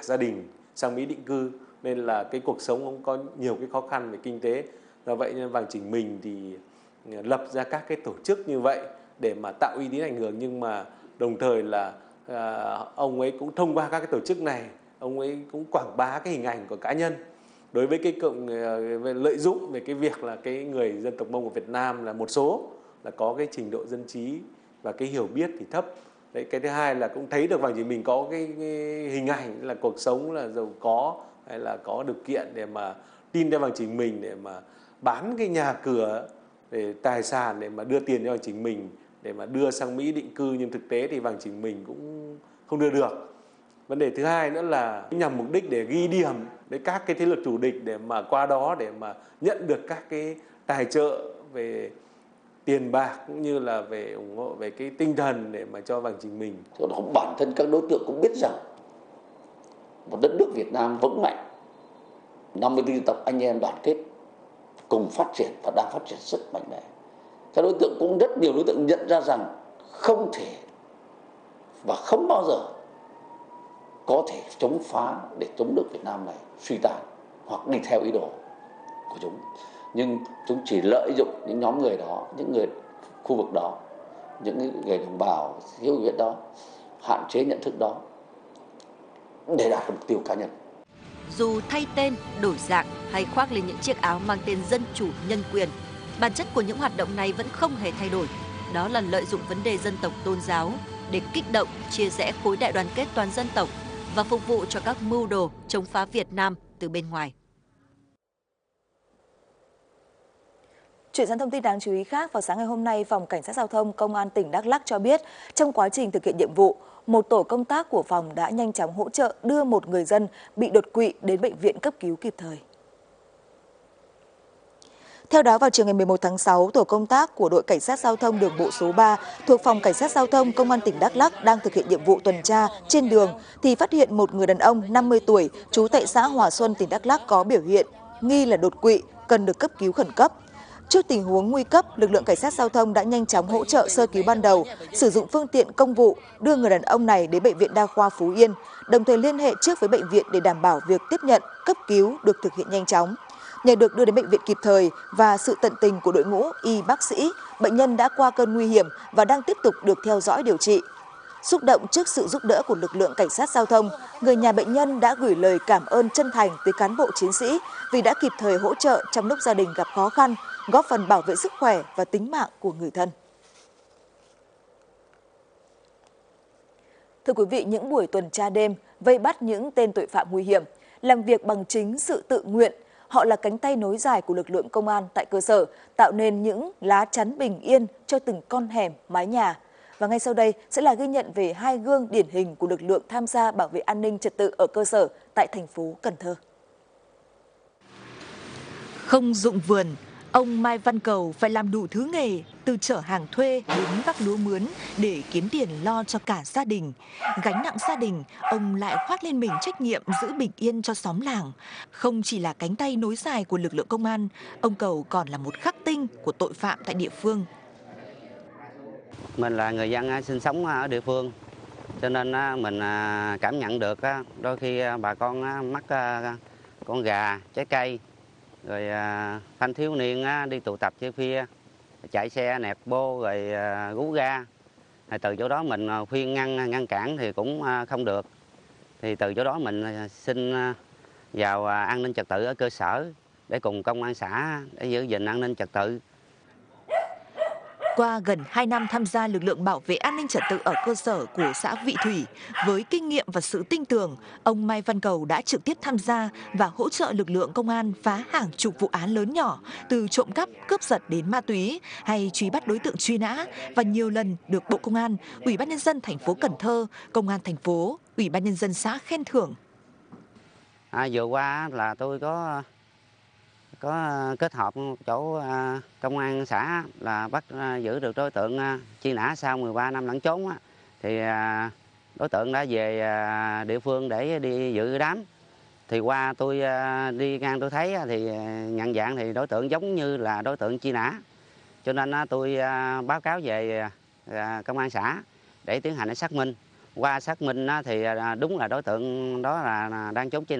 gia đình sang Mỹ định cư, nên là cái cuộc sống cũng có nhiều cái khó khăn về kinh tế. Do vậy nên Vàng Chỉnh Mình thì lập ra các cái tổ chức như vậy để mà tạo uy tín ảnh hưởng, nhưng mà đồng thời là ông ấy cũng thông qua các cái tổ chức này, ông ấy cũng quảng bá cái hình ảnh của cá nhân đối với cái lợi dụng về cái việc là cái người dân tộc Mông của Việt Nam là một số là có cái trình độ dân trí và cái hiểu biết thì thấp. Đấy, cái thứ hai là cũng thấy được Vàng Chỉnh Mình có cái hình ảnh là cuộc sống là giàu có hay là có điều kiện để mà tin theo Vàng Chỉnh Mình, để mà bán cái nhà cửa để tài sản để mà đưa tiền cho Vàng Chỉnh Mình để mà đưa sang Mỹ định cư, nhưng thực tế thì Vàng Chỉnh Mình cũng không đưa được. Vấn đề thứ hai nữa là nhằm mục đích để ghi điểm với các cái thế lực thù địch, để mà qua đó để mà nhận được các cái tài trợ về tiền bạc cũng như là về ủng hộ về cái tinh thần để mà cho Vàng Chỉnh Mình. Do đó bản thân các đối tượng cũng biết rằng một đất nước Việt Nam vững mạnh, 54 dân tộc anh em đoàn kết cùng phát triển và đang phát triển rất mạnh mẽ. Các đối tượng cũng rất nhiều đối tượng nhận ra rằng không thể và không bao giờ có thể chống phá để chống nước Việt Nam này suy tàn hoặc đi theo ý đồ của chúng. Nhưng chúng chỉ lợi dụng những nhóm người đó, những người khu vực đó, những người đồng bào thiếu hiểu biết đó, hạn chế nhận thức đó để đạt mục tiêu cá nhân. Dù thay tên, đổi dạng hay khoác lên những chiếc áo mang tên dân chủ nhân quyền, bản chất của những hoạt động này vẫn không hề thay đổi. Đó là lợi dụng vấn đề dân tộc tôn giáo để kích động, chia rẽ khối đại đoàn kết toàn dân tộc và phục vụ cho các mưu đồ chống phá Việt Nam từ bên ngoài. Chuyển sang thông tin đáng chú ý khác, vào sáng ngày hôm nay, Phòng Cảnh sát Giao thông Công an tỉnh Đắk Lắk cho biết, trong quá trình thực hiện nhiệm vụ, một tổ công tác của phòng đã nhanh chóng hỗ trợ đưa một người dân bị đột quỵ đến bệnh viện cấp cứu kịp thời. Theo đó, vào chiều ngày 11 tháng 6, tổ công tác của đội Cảnh sát Giao thông đường bộ số 3 thuộc Phòng Cảnh sát Giao thông Công an tỉnh Đắk Lắk đang thực hiện nhiệm vụ tuần tra trên đường thì phát hiện một người đàn ông 50 tuổi trú tại xã Hòa Xuân, tỉnh Đắk Lắk có biểu hiện nghi là đột quỵ, cần được cấp cứu khẩn cấp. Trước tình huống nguy cấp, lực lượng Cảnh sát Giao thông đã nhanh chóng hỗ trợ sơ cứu ban đầu, sử dụng phương tiện công vụ đưa người đàn ông này đến Bệnh viện Đa khoa Phú Yên, đồng thời liên hệ trước với bệnh viện để đảm bảo việc tiếp nhận, cấp cứu được thực hiện nhanh chóng. Nhờ được đưa đến bệnh viện kịp thời và sự tận tình của đội ngũ y bác sĩ, bệnh nhân đã qua cơn nguy hiểm và đang tiếp tục được theo dõi điều trị. Xúc động trước sự giúp đỡ của lực lượng Cảnh sát Giao thông, người nhà bệnh nhân đã gửi lời cảm ơn chân thành tới cán bộ chiến sĩ vì đã kịp thời hỗ trợ trong lúc gia đình gặp khó khăn, góp phần bảo vệ sức khỏe và tính mạng của người thân. Thưa quý vị, những buổi tuần tra đêm vây bắt những tên tội phạm nguy hiểm, làm việc bằng chính sự tự nguyện, họ là cánh tay nối dài của lực lượng công an tại cơ sở, tạo nên những lá chắn bình yên cho từng con hẻm, mái nhà. Và ngay sau đây sẽ là ghi nhận về hai gương điển hình của lực lượng tham gia bảo vệ an ninh trật tự ở cơ sở tại thành phố Cần Thơ. Không dụng vườn, ông Mai Văn Cầu phải làm đủ thứ nghề, từ chở hàng thuê đến vác lúa mướn để kiếm tiền lo cho cả gia đình. Gánh nặng gia đình, ông lại khoác lên mình trách nhiệm giữ bình yên cho xóm làng. Không chỉ là cánh tay nối dài của lực lượng công an, ông Cầu còn là một khắc tinh của tội phạm tại địa phương. Mình là người dân sinh sống ở địa phương, cho nên mình cảm nhận được đôi khi bà con mắc con gà, trái cây, rồi thanh thiếu niên đi tụ tập chơi phia, chạy xe nẹt bô rồi rú ga. Từ chỗ đó mình khuyên ngăn cản thì cũng không được. Thì từ chỗ đó mình xin vào an ninh trật tự ở cơ sở để cùng công an xã để giữ gìn an ninh trật tự. Qua gần 2 năm tham gia lực lượng bảo vệ an ninh trật tự ở cơ sở của xã Vị Thủy, với kinh nghiệm và sự tin tưởng, ông Mai Văn Cầu đã trực tiếp tham gia và hỗ trợ lực lượng công an phá hàng chục vụ án lớn nhỏ, từ trộm cắp, cướp giật đến ma túy, hay truy bắt đối tượng truy nã, và nhiều lần được Bộ Công an, Ủy ban nhân dân thành phố Cần Thơ, Công an thành phố, Ủy ban nhân dân xã khen thưởng. Vừa qua là tôi có kết hợp chỗ công an xã là bắt giữ được đối tượng truy nã sau 13 năm lẩn trốn thì đối tượng đã về địa phương để đi dự đám. Thì qua tôi đi ngang tôi thấy thì nhận dạng thì đối tượng giống như là đối tượng truy nã, cho nên tôi báo cáo về công an xã để tiến hành xác minh. qua xác minh thì đúng là đối tượng đó là đang trốn trên